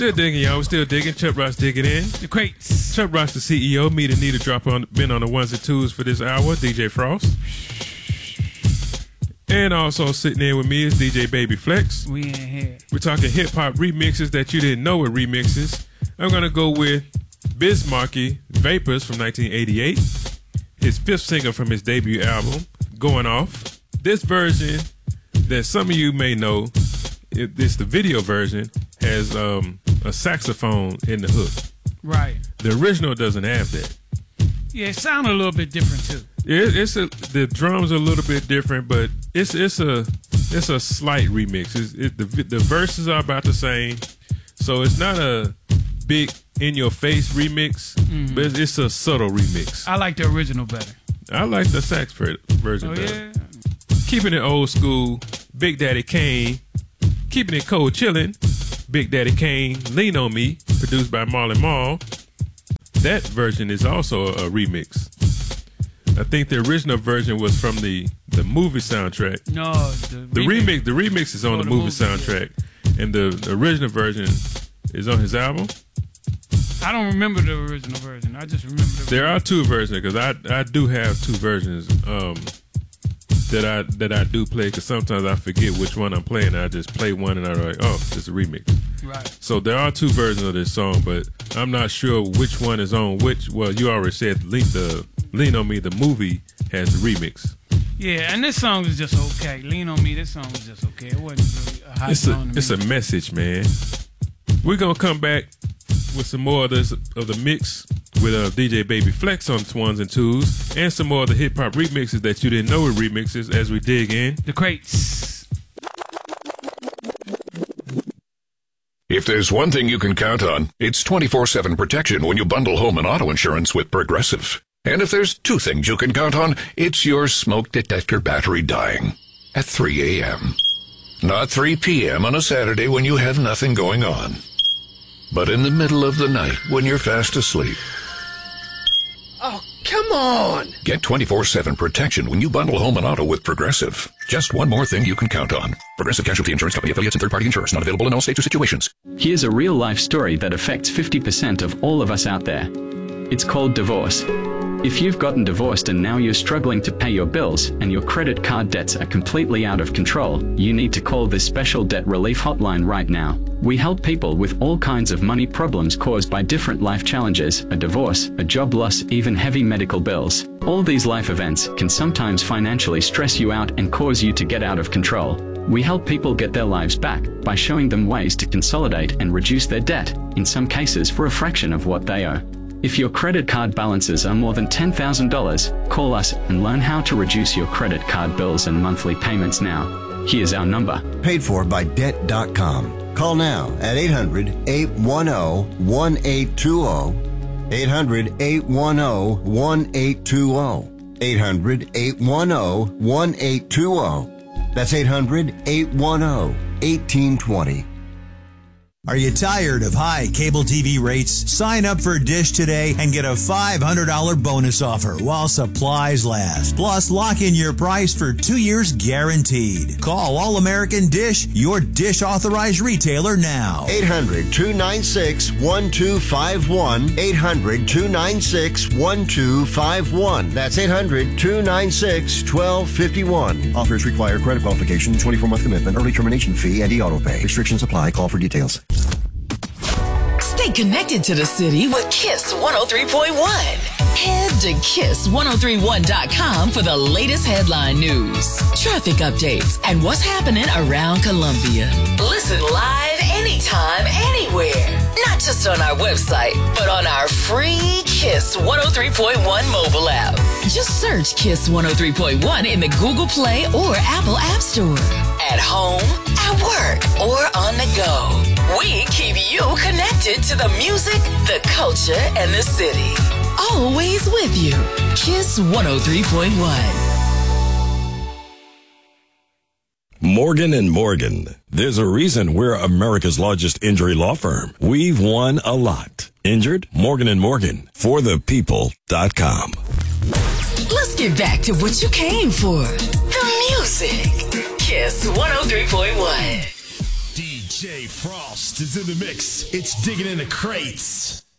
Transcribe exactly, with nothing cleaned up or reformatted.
Still digging, y'all. We're still digging. Chuck Ross digging in. The crates. Chuck Ross, the C E O. Me, the Nita drop on, been on the ones and twos for this hour. D J Frost. And also sitting in with me is D J Baby Flex. We in here. We're talking hip hop remixes that you didn't know were remixes. I'm gonna go with Biz Markie, Vapors from nineteen eighty-eight. His fifth single from his debut album, Going Off. This version that some of you may know, it, this the video version, has um, a saxophone in the hook. Right. The original doesn't have that. Yeah, it sounded a little bit different too. It, it's a the drums are a little bit different, but it's it's a it's a slight remix. It's, it, the the verses are about the same, so it's not a big in your face remix, mm-hmm. but it's, it's a subtle remix. I like the original better. I like the sax version oh, better. Yeah? Keeping it old school, Big Daddy Kane. Keeping it cold chillin', Big Daddy Kane, Lean on Me, produced by Marlon Marl. That version is also a, a remix. I think the original version was from the, the movie soundtrack. No, the, the remix. remix. The remix is on oh, the, the movie, movie soundtrack, yeah. And the, the original version is on his album. I don't remember the original version. I just remember the. There are two versions because I I do have two versions um, that I that I do play because sometimes I forget which one I'm playing. I just play one and I'm like, oh, it's a remix. Right. So there are two versions of this song, but I'm not sure which one is on which. Well, you already said Lean, the Lean on Me, the movie has the remix. Yeah, and this song is just okay. Lean on Me, this song was just okay. It wasn't really a hot it's song. A, to it's me. a message, man. We're gonna come back with some more of this of the mix with uh, D J Baby Flex on ones and twos, and some more of the hip hop remixes that you didn't know were remixes as we dig in. The crates. If there's one thing you can count on, it's twenty-four seven protection when you bundle home and auto insurance with Progressive. And if there's two things you can count on, it's your smoke detector battery dying at three a.m. Not three p.m. on a Saturday when you have nothing going on, but in the middle of the night when you're fast asleep. Oh, come on! Get twenty-four seven protection when you bundle home and auto with Progressive. Just one more thing you can count on. Progressive Casualty Insurance Company, affiliates, and third-party insurers. Not available in all states or situations. Here's a real-life story that affects fifty percent of all of us out there. It's called divorce. If you've gotten divorced and now you're struggling to pay your bills and your credit card debts are completely out of control, you need to call this special debt relief hotline right now. We help people with all kinds of money problems caused by different life challenges, a divorce, a job loss, even heavy medical bills. All these life events can sometimes financially stress you out and cause you to get out of control. We help people get their lives back by showing them ways to consolidate and reduce their debt, in some cases for a fraction of what they owe. If your credit card balances are more than ten thousand dollars, call us and learn how to reduce your credit card bills and monthly payments now. Here's our number. Paid for by debt dot com. Call now at eight hundred, eight one zero, one eight two zero. eight hundred, eight one zero, one eight two zero. eight hundred, eight one zero, one eight two zero. That's eight hundred, eight one zero, one eight two zero. Are you tired of high cable T V rates? Sign up for Dish today and get a five hundred dollars bonus offer while supplies last. Plus, lock in your price for two years guaranteed. Call All American Dish, your Dish authorized retailer now. eight hundred, two nine six, one two five one. eight hundred, two nine six, one two five one. That's eight hundred, two nine six, one two five one. Offers require credit qualification, twenty-four month commitment, early termination fee, and e-auto pay. Restrictions apply. Call for details. Stay connected to the city with Kiss one oh three point one. Head to kiss ten thirty-one dot com for the latest headline news, traffic updates, and what's happening around Columbia. Listen live anytime, anywhere. Not just on our website, but on our free Kiss one oh three point one mobile app. Just search Kiss one oh three point one in the Google Play or Apple App Store. At home, at work, or on the go. We keep you connected to the music, the culture, and the city. Always with you. Kiss one oh three point one. Morgan and Morgan. There's a reason we're America's largest injury law firm. We've won a lot. Injured? Morgan and Morgan. For the people dot com. Let's get back to what you came for. The music. Kiss one oh three point one. D J Frost. Frost is in the mix. It's Digging in the Crates.